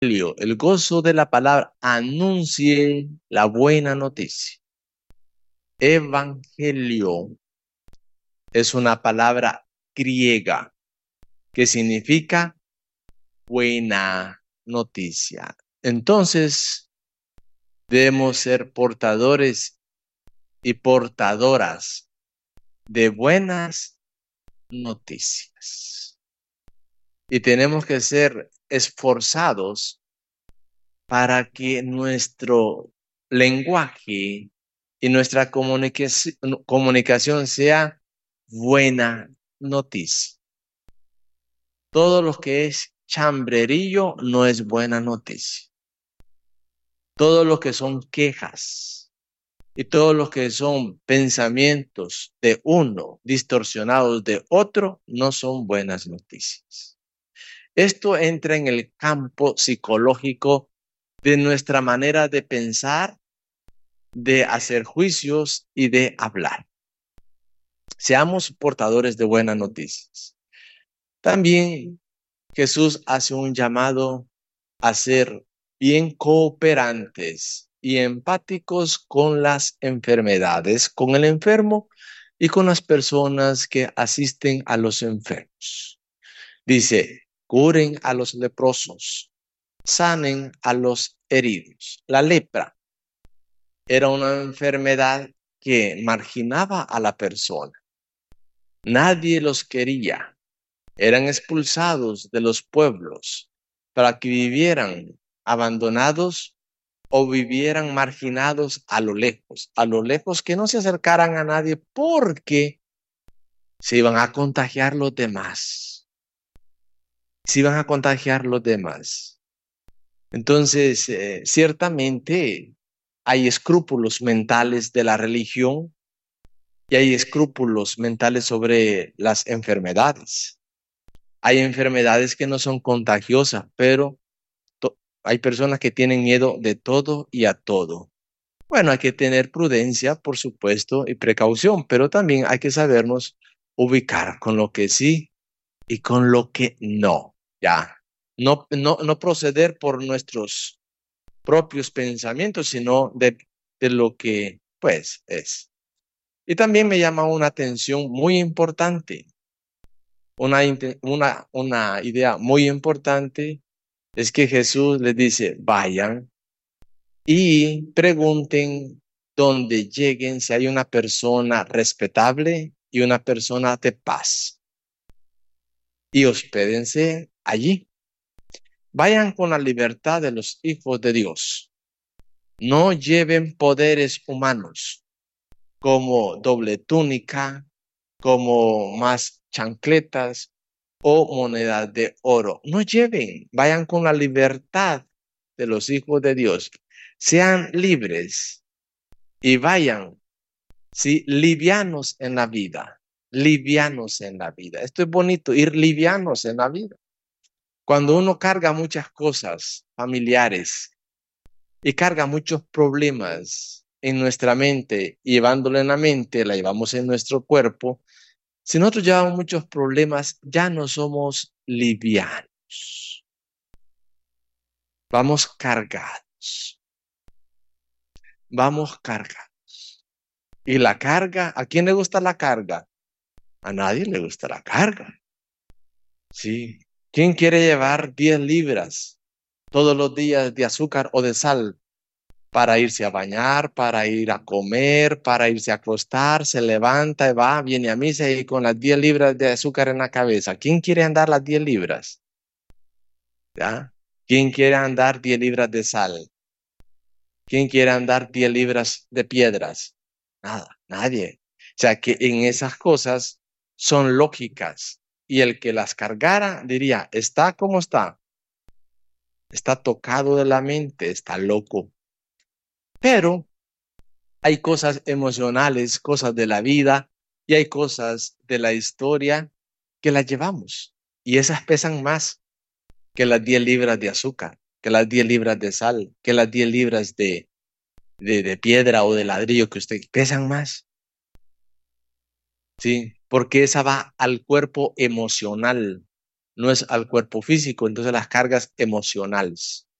El gozo de la palabra, anuncie la buena noticia. Evangelio es una palabra griega que significa buena noticia. Entonces, debemos ser portadores y portadoras de buenas noticias. Y tenemos que ser esforzados para que nuestro lenguaje y nuestra comunicación sea buena noticia. Todo lo que es chambrerillo no es buena noticia. Todo lo que son quejas y todo lo que son pensamientos de uno distorsionados de otro no son buenas noticias. Esto entra en el campo psicológico de nuestra manera de pensar, de hacer juicios y de hablar. Seamos portadores de buenas noticias. También Jesús hace un llamado a ser bien cooperantes y empáticos con las enfermedades, con el enfermo y con las personas que asisten a los enfermos. Dice, curen a los leprosos, sanen a los heridos. La lepra era una enfermedad que marginaba a la persona. Nadie los quería. Eran expulsados de los pueblos para que vivieran abandonados o vivieran marginados a lo lejos que no se acercaran a nadie porque se iban a contagiar los demás. Se iban a contagiar los demás. Entonces, ciertamente hay escrúpulos mentales de la religión y hay escrúpulos mentales sobre las enfermedades. Hay enfermedades que no son contagiosas, pero hay personas que tienen miedo de todo y a todo. Bueno, hay que tener prudencia, por supuesto, y precaución, pero también hay que sabernos ubicar con lo que sí y con lo que no. Ya, no proceder por nuestros propios pensamientos, sino de lo que, pues, es. Y también me llama una atención muy importante, una idea muy importante, es que Jesús les dice, vayan y pregunten donde lleguen si hay una persona respetable y una persona de paz. Y hospédense allí. Vayan con la libertad de los hijos de Dios. No lleven poderes humanos como doble túnica, como más chancletas o monedas de oro. No lleven, vayan con la libertad de los hijos de Dios. Sean libres y vayan, sí, livianos en la vida, livianos en la vida. Esto es bonito, ir livianos en la vida. Cuando uno carga muchas cosas familiares y carga muchos problemas en nuestra mente, llevándolo en la mente, la llevamos en nuestro cuerpo. Si nosotros llevamos muchos problemas, ya no somos livianos. Vamos cargados. Vamos cargados. Y la carga, ¿a quién le gusta la carga? A nadie le gusta la carga. Sí. ¿Quién quiere llevar 10 libras todos los días de azúcar o de sal para irse a bañar, para ir a comer, para irse a acostar? Se levanta y va, viene a misa y con las 10 libras de azúcar en la cabeza. ¿Quién quiere andar las 10 libras? ¿Ya? ¿Quién quiere andar 10 libras de sal? ¿Quién quiere andar 10 libras de piedras? Nada, nadie. O sea que en esas cosas son lógicas y el que las cargara diría, está como está tocado de la mente, está loco. Pero hay cosas emocionales, cosas de la vida y hay cosas de la historia que las llevamos y esas pesan más que las 10 libras de azúcar, que las 10 libras de sal, que las 10 libras de piedra o de ladrillo que usted pesan más. Sí, porque esa va al cuerpo emocional. no es al cuerpo físico, entonces las cargas emocionales.